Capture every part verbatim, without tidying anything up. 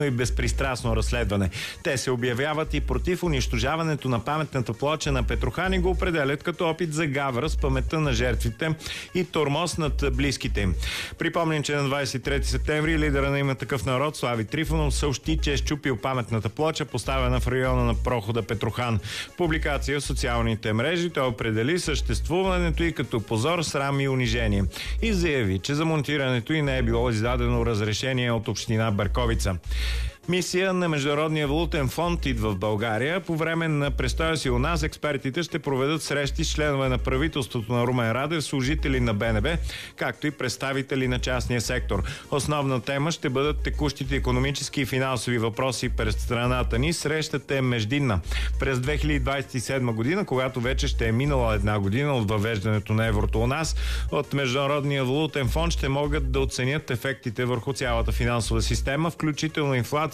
и безпристрастно разследване. Те се обявяват и против унищожаването на паметната плоча на Петрохан и го определят като опит за гавра с паметта на жертвите и тормоз над близките им. Припомням, че на двадесет и трети септември лидера на Има такъв народ Слави Трифонов съобщи, че е счупил паметната плоча, поставена в района на прохода Петрохан. В публикация в социалните мрежи той определи съществуването и като позор, срам и унижение и заяви, че за монтирането и не е било издадено разрешение от община Берковица. Мисия на Международния валутен фонд идва в България. По време на престоя си у нас експертите ще проведат срещи с членове на правителството на Румен Радев, служители на БНБ, както и представители на частния сектор. Основна тема ще бъдат текущите икономически и финансови въпроси пред страната ни. Срещата е междинна. През две хиляди двадесет и седма година, когато вече ще е минала една година от въвеждането на еврото у нас, от Международния валутен фонд ще могат да оценят ефектите върху цялата финансова система, включително инфлация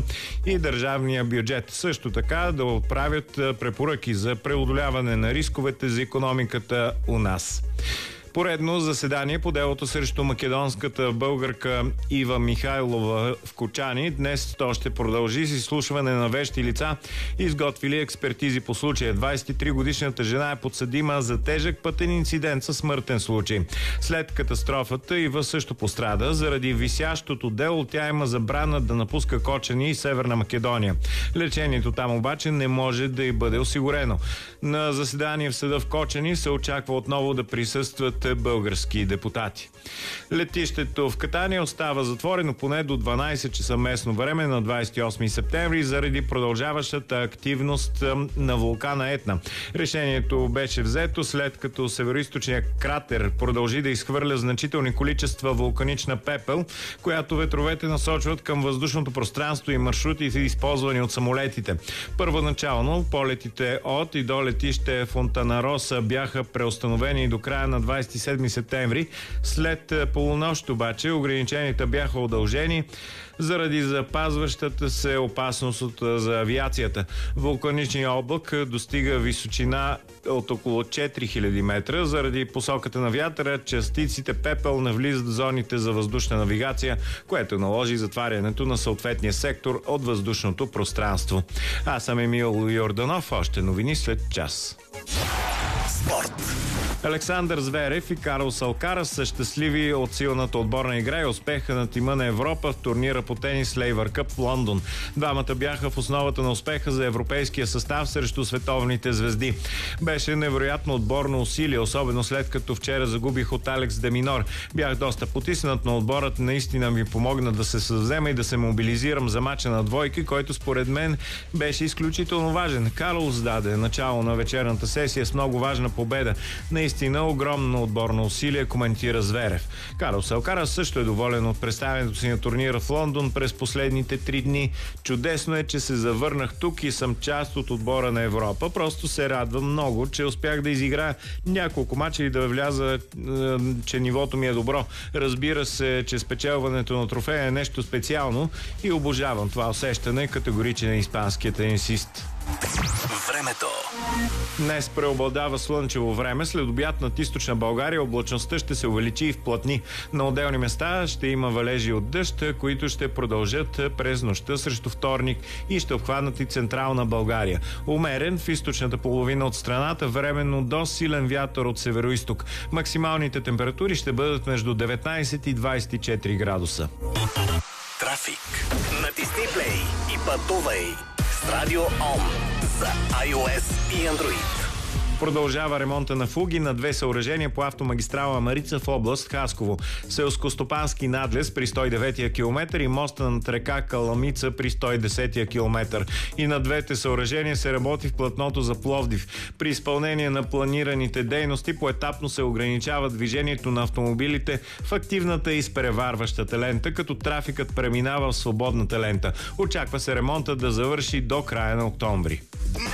и държавния бюджет. Също така да отправят препоръки за преодоляване на рисковете за икономиката у нас. Поредно заседание по делото срещу македонската българка Ива Михайлова в Кочани. Днес то ще продължи с изслушване на вещи лица, изготвили експертизи по случая. двадесет и три годишната жена е подсъдима за тежък пътен инцидент със смъртен случай. След катастрофата Ива също пострада. Заради висящото дело тя има забрана да напуска Кочани и Северна Македония. Лечението там обаче не може да й бъде осигурено. На заседание в съда в Кочани се очаква отново да присъстват български депутати. Летището в Катания остава затворено поне до дванадесет часа местно време на двадесет и осми септември заради продължаващата активност на вулкана Етна. Решението беше взето след като североизточният кратер продължи да изхвърля значителни количества вулканична пепел, която ветровете насочват към въздушното пространство и маршрутите, използвани от самолетите. Първоначално полетите от и до летище Фонтанароса бяха преустановени до края на двадесет и седми септември. След полунощ обаче ограниченията бяха удължени заради запазващата се опасност от, за авиацията. Вулканичният облак достига височина от около четири хиляди метра. Заради посоката на вятъра, частиците пепел навлизат в зоните за въздушна навигация, което наложи затварянето на съответния сектор от въздушното пространство. Аз съм Емил Йорданов. Още новини след час. Спорт. Александър Зверев и Карлос Алкарас са щастливи от силната отборна игра и успеха на тима на Европа в турнира по тенис Лейвър Къп в Лондон. Двамата бяха в основата на успеха за европейския състав срещу световните звезди. Беше невероятно отборно усилие, особено след като вчера загубих от Алекс Деминор. Бях доста потиснат, но отборът наистина ми помогна да се съвзема и да се мобилизирам за мача на двойки, който според мен беше изключително важен. Карлос даде начало на вечерната сесия с много важна победа. Наистина огромно отборно усилие, коментира Зверев. Карлос Алкарас също е доволен от представянето си на турнира в Лондон през последните три дни. Чудесно е, че се завърнах тук и съм част от отбора на Европа. Просто се радвам много, че успях да изиграя няколко мача и да вляза, че нивото ми е добро. Разбира се, че спечелването на трофея е нещо специално и обожавам това усещане, категоричен е испанският тенисист. Времето. Днес преобладава слънчево време. След обяд над източна България облачността ще се увеличи и вплътни. На отделни места ще има валежи от дъжд, които ще продължат през нощта срещу вторник и ще обхванат и централна България. Умерен в източната половина от страната, временно до силен вятър от североизток. Максималните температури ще бъдат между деветнадесет и двадесет и четири градуса. Трафик. Натисни плей и пътувай с Радио Ом за iOS и Android. Продължава ремонта на фуги на две съоръжения по автомагистрала Марица в област Хасково. Селскостопански надлез при сто и деветия километър и моста над река Каламица при сто и десетия километър. И на двете съоръжения се работи в платното за Пловдив. При изпълнение на планираните дейности поетапно се ограничава движението на автомобилите в активната и изпреварващата лента, като трафикът преминава в свободната лента. Очаква се ремонта да завърши до края на октомври.